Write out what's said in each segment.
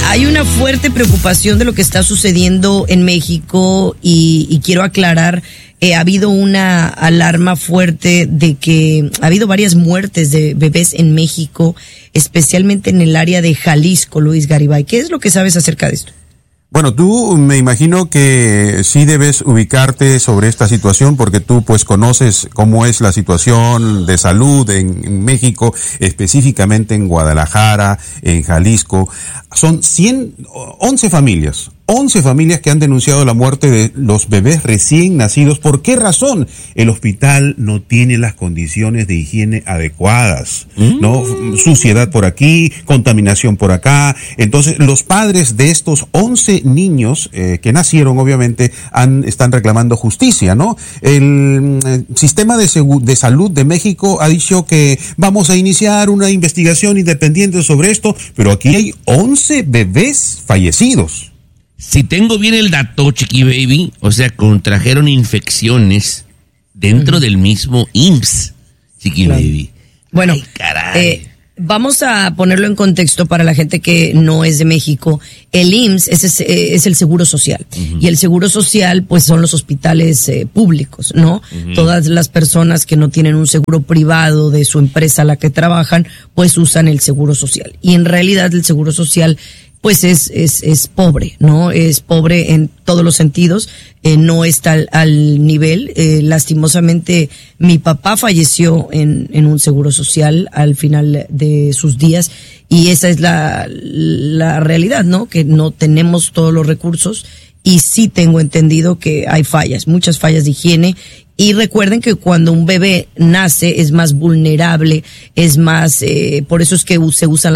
Hay una fuerte preocupación de lo que está sucediendo en México y quiero aclarar, ha habido una alarma fuerte de que ha habido varias muertes de bebés en México, especialmente en el área de Jalisco, Luis Garibay. ¿Qué es lo que sabes acerca de esto? Bueno, tú me imagino que sí debes ubicarte sobre esta situación porque tú pues conoces cómo es la situación de salud en México, específicamente en Guadalajara, en Jalisco. Son 11 familias que han denunciado la muerte de los bebés recién nacidos. ¿Por qué razón? El hospital no tiene las condiciones de higiene adecuadas, ¿no? Suciedad por aquí, contaminación por acá. Entonces, los padres de estos 11 niños que nacieron, obviamente, están reclamando justicia, ¿no? El sistema de salud de México ha dicho que vamos a iniciar una investigación independiente sobre esto, pero aquí hay 11 bebés fallecidos. Si tengo bien el dato, Chiqui Baby, o sea, contrajeron infecciones dentro del mismo IMSS, Chiqui Baby. Bueno, ay, caray. Vamos a ponerlo en contexto para la gente que no es de México. El IMSS es el Seguro Social. Y el Seguro Social, pues, son los hospitales públicos, ¿no? Todas las personas que no tienen un seguro privado de su empresa a la que trabajan, pues usan el Seguro Social. Y en realidad el Seguro Social pues es pobre, ¿no? Es pobre en todos los sentidos, no está al nivel. Lastimosamente, mi papá falleció en un seguro social al final de sus días, y esa es la realidad, ¿no? Que no tenemos todos los recursos, y sí tengo entendido que hay fallas, muchas fallas de higiene. Y recuerden que cuando un bebé nace es más vulnerable, es más, por eso es que se usan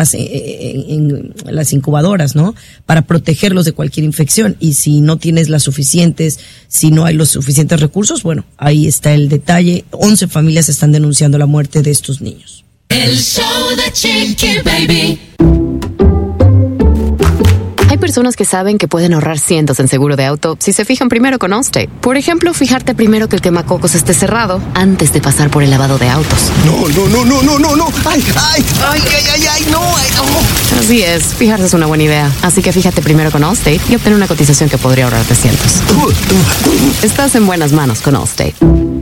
las incubadoras, ¿no? Para protegerlos de cualquier infección. Y si no tienes si no hay los suficientes recursos, bueno, ahí está el detalle. 11 familias están denunciando la muerte de estos niños. El show de Chiqui Baby. Hay personas que saben que pueden ahorrar cientos en seguro de auto si se fijan primero con Allstate. Por ejemplo, fijarte primero que el quemacocos esté cerrado antes de pasar por el lavado de autos. No. Ay, no. Así es, fijarse es una buena idea. Así que fíjate primero con Allstate y obtén una cotización que podría ahorrarte cientos. Estás en buenas manos con Allstate.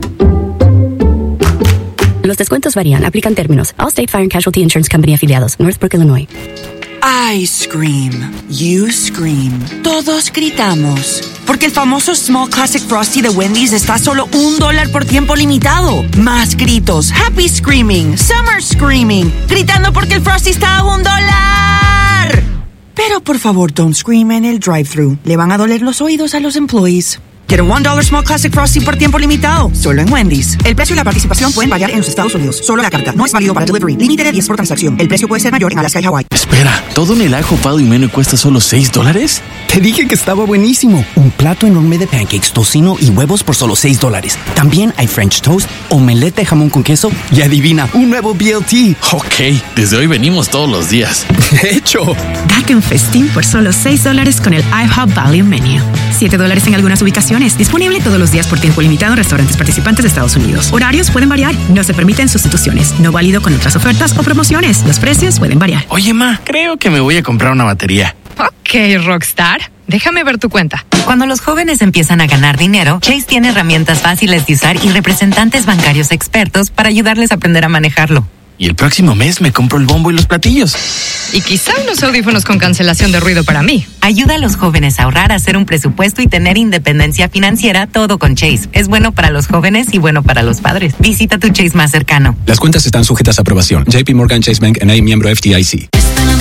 Los descuentos varían, aplican términos. Allstate Fire and Casualty Insurance Company afiliados, Northbrook, Illinois. I scream, you scream, todos gritamos. Porque el famoso Small Classic Frosty de Wendy's está a solo $1 por tiempo limitado. Más gritos, happy screaming, summer screaming, gritando porque el Frosty está a $1. Pero por favor, don't scream en el drive-thru. Le van a doler los oídos a los employees. Get a $1 Small Classic Frosty por tiempo limitado, solo en Wendy's. El precio y la participación pueden variar en los Estados Unidos. Solo la carta. No es válido para delivery. Límite de 10 por transacción. El precio puede ser mayor en Alaska y Hawái. Espera, ¿todo en el ajo palo y menú cuesta solo $6? Te dije que estaba buenísimo. Un plato enorme de pancakes, tocino y huevos por solo $6. También hay French toast, omelette de jamón con queso y adivina, un nuevo BLT. Ok, desde hoy venimos todos los días. De hecho, date un festín por solo $6 con el IHOP Value Menu. $7 en algunas ubicaciones. Disponible todos los días por tiempo limitado en restaurantes participantes de Estados Unidos. Horarios pueden variar. No se permiten sustituciones. No válido con otras ofertas o promociones. Los precios pueden variar. Oye, ma, creo que me voy a comprar una batería. Ok, Rockstar. Déjame ver tu cuenta. Cuando los jóvenes empiezan a ganar dinero, Chase tiene herramientas fáciles de usar y representantes bancarios expertos para ayudarles a aprender a manejarlo. Y el próximo mes me compro el bombo y los platillos. Y quizá unos audífonos con cancelación de ruido para mí. Ayuda a los jóvenes a ahorrar, a hacer un presupuesto y tener independencia financiera, todo con Chase. Es bueno para los jóvenes y bueno para los padres. Visita tu Chase más cercano. Las cuentas están sujetas a aprobación. JP Morgan Chase Bank N.A., miembro FDIC.